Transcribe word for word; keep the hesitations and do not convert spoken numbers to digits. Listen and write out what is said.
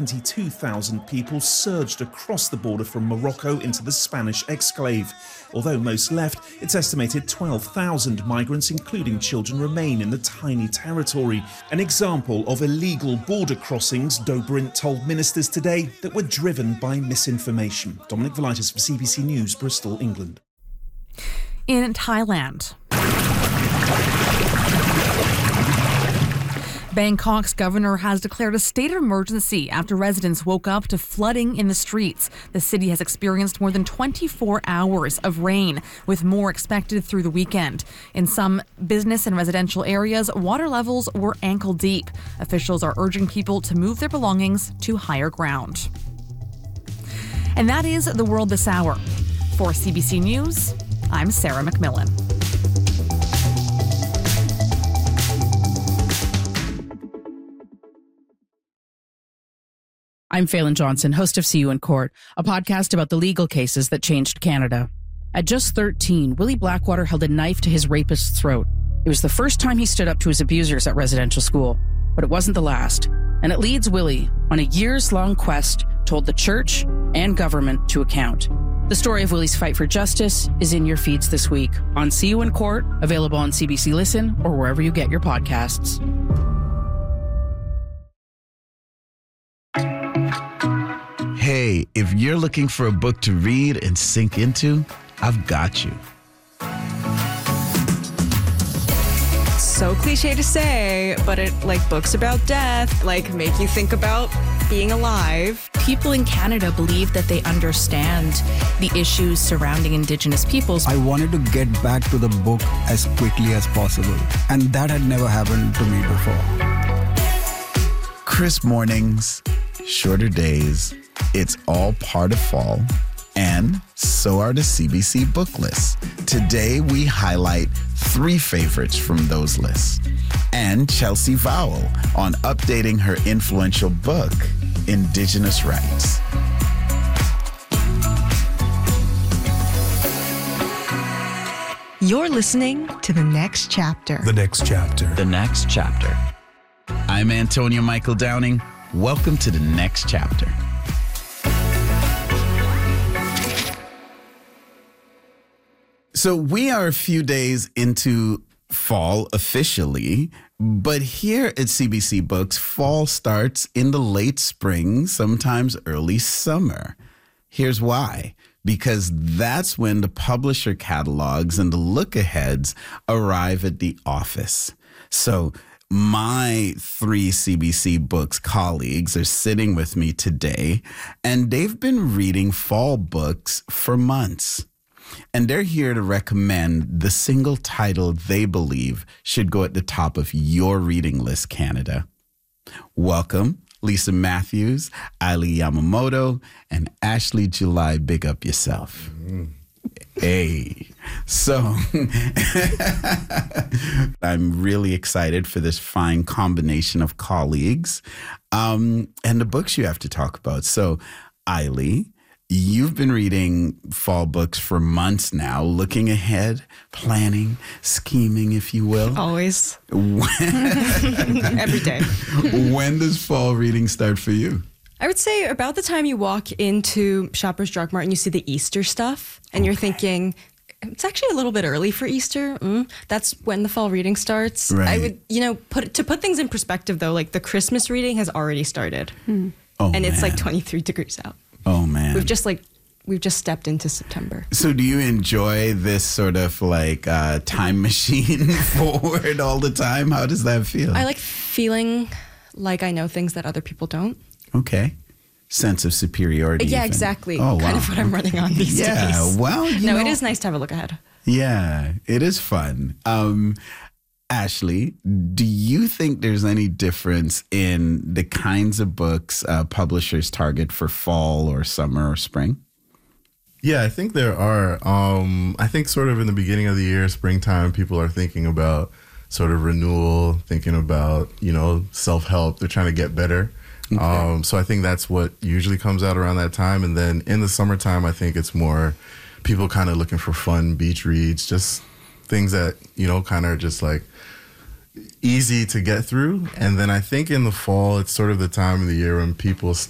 seventy-two thousand people surged across the border from Morocco into the Spanish exclave. Although most left, it's estimated twelve thousand migrants, including children, remain in the tiny territory. An example of illegal border crossings, Dobrindt told ministers today, that were driven by misinformation. Dominic Velitis for C B C News, Bristol, England. In Thailand, Bangkok's governor has declared a state of emergency after residents woke up to flooding in the streets. The city has experienced more than twenty-four hours of rain, with more expected through the weekend. In some business and residential areas, water levels were ankle deep. Officials are urging people to move their belongings to higher ground. And that is the world this hour. For C B C News, I'm Sarah McMillan. I'm Phelan Johnson, host of See You in Court, a podcast about the legal cases that changed Canada. At just thirteen, Willie Blackwater held a knife to his rapist's throat. It was the first time he stood up to his abusers at residential school, but it wasn't the last. And it leads Willie on a years-long quest to hold the church and government to account. The story of Willie's fight for justice is in your feeds this week on See You in Court, available on C B C Listen or wherever you get your podcasts. Hey, if you're looking for a book to read and sink into, I've got you. So cliche to say, but it like books about death, like make you think about being alive. People in Canada believe that they understand the issues surrounding Indigenous peoples. I wanted to get back to the book as quickly as possible, and that had never happened to me before. Crisp mornings, shorter days, it's all part of fall, and so are the C B C book lists. Today, we highlight three favorites from those lists, and Chelsea Vowell on updating her influential book, Indigenous Rights. You're listening to The Next Chapter. The Next Chapter. The Next Chapter. I'm Antonio Michael Downing. Welcome to The Next Chapter. So we are a few days into fall officially, but here at C B C Books, fall starts in the late spring, sometimes early summer. Here's why. Because that's when the publisher catalogs and the look-aheads arrive at the office. So my three C B C Books colleagues are sitting with me today, and they've been reading fall books for months. And they're here to recommend the single title they believe should go at the top of your reading list, Canada. Welcome, Lisa Matthews, Aili Yamamoto, and Ashley July. Big up yourself. Mm-hmm. Hey. So I'm really excited for this fine combination of colleagues um, and the books you have to talk about. So, Aili, you've been reading fall books for months now, looking ahead, planning, scheming, if you will. Always. When, Every day. When does fall reading start for you? I would say about the time you walk into Shoppers Drug Mart and you see the Easter stuff, and okay. You're thinking, it's actually a little bit early for Easter. Mm, that's when the fall reading starts. Right. I would, you know, put to put things in perspective, though, like the Christmas reading has already started. Hmm. Oh, and it's man. like twenty-three degrees out. Oh, man. We've just like, we've just stepped into September. So do you enjoy this sort of like uh, time machine forward all the time? How does that feel? I like feeling like I know things that other people don't. Okay. Sense of superiority. Yeah, even. exactly. Oh, kind wow. of what I'm running on these yeah, days. Yeah, well, you No, know, it is nice to have a look ahead. Yeah, it is fun. Um, Ashley, do you think there's any difference in the kinds of books uh, publishers target for fall or summer or spring? Yeah, I think there are. Um, I think sort of in the beginning of the year, springtime, people are thinking about sort of renewal, thinking about, you know, self-help. They're trying to get better. Okay. Um, so I think that's what usually comes out around that time. And then in the summertime, I think it's more people kind of looking for fun beach reads, just things that, you know, kind of are just like easy to get through. And then I think in the fall, it's sort of the time of the year when people